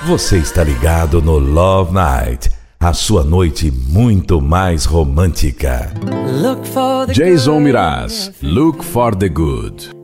Você está ligado no Love Night, a sua noite muito mais romântica. Jason Mraz, Look for the Good.